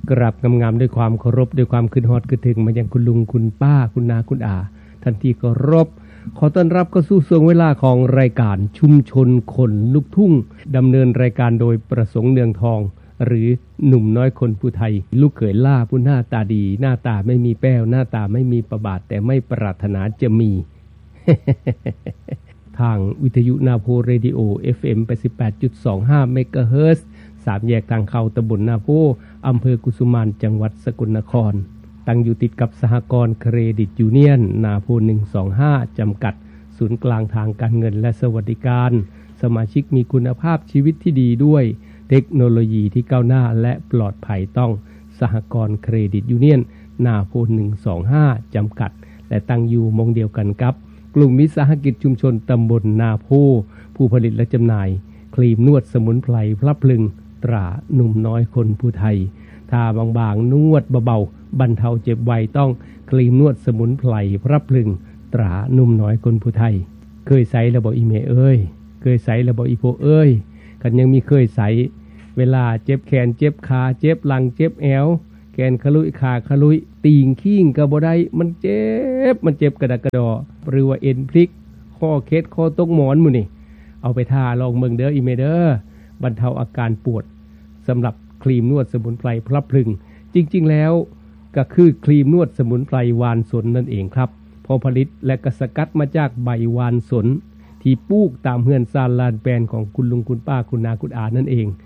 กราบงามๆด้วยความเคารพด้วยความคิดฮอดคิดถึงมายังคุณลุงคุณป้าคุณนาคุณอาท่านที่เคารพขอต้อนรับเข้าสู่ช่วงเวลาของรายการชุมชนคนลูกทุ่งดำเนินรายการโดยประสงค์เนืองทองหรือหนุ่มน้อยคนผู้ไทยลูกเขยล่าผู้หน้าตาดีหน้าตาไม่มีแป้วหน้าตาไม่มีประบาดแต่ไม่ปรารถนาจะมี ทางวิทยุนาโพเรดิโอ FM 88.25 เมกะเฮิรตซ์3แยกทางเข้าตำบลนาโพอำเภอกุสุมานจังหวัดสกลนครตั้งอยู่ติดกับสหกรณ์เครดิตยูเนียนนาโพ125จำกัดศูนย์กลางทางการเงินและสวัสดิการสมาชิกมีคุณภาพชีวิตที่ดีด้วยเทคโนโลยีที่ก้าวหน้าและปลอดภัยต้องสหกรณ์เครดิตยูเนียนนาโพ125จำกัดและตั้งอยู่มองเดียวกันกับกลุ่มวิสาหกิจชุมชนตำบลนาโพผู้ผลิตและจำหน่ายครีมนวดสมุนไพรพลับพลึงตราหนุ่มน้อยคนผู้ไทยทาบางๆนวดเบาๆบรรเทาเจ็บไวต้องครีมนวดสมุนไพรพลับพลึงตราหนุ่มน้อยคนผู้ไทยเคยใส่ระบบอีเมเอ้ยเคยใส่ระบบอีโพเอ้ยกันยังมีเคยใส่เวลาเจ็บแขนเจ็บขาเจ็บหลังเจ็บแอวแขนขลุยขาขลุยตีงขิ้งก็บ่ได้มันเจ็บกระดกกระดอหรือว่าเอ็นพลิกข้อเคล็ดข้อตกหมอนหมู่นี่เอาไปทาลองเบิ่งเด้ออีเมเด้อบรรเทาอาการปวดสำหรับครีมนวดสมุนไพรพลับพลึงจริงๆแล้วก็คือครีมนวดสมุนไพรวานสนนั่นเองครับพอผลิตและก็สกัดมาจากใบวานสนที่ปลูกตามเฮือนซานลานแปลนของคุณลุงคุณป้าคุณนาคุณอานั่นเอง